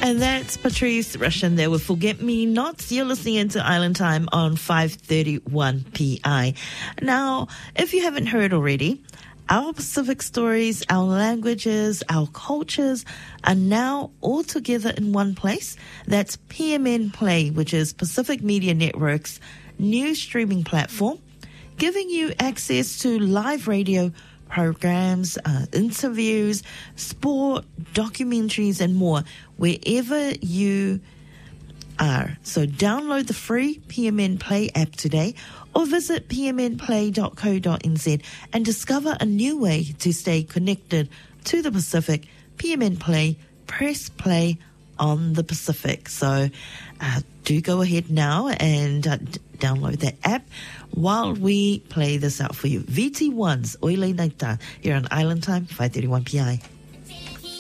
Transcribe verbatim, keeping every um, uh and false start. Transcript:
And that's Patrice Rushen there with Forget Me Nots. You're listening to Island Time on five thirty-one P I. Now, if you haven't heard already, our Pacific stories, our languages, our cultures are now all together in one place. That's P M N Play, which is Pacific Media Network's new streaming platform, giving you access to live radio programs, uh, interviews, sport, documentaries, and more wherever you are. So download the free P M N Play app today or visit p m n play dot co dot n z and discover a new way to stay connected to the Pacific. P M N Play, press play on the Pacific. So uh, do go ahead now and uh, d- download that app while we play this out for you. V T one's Oile Naita here on Island Time, five thirty-one P I.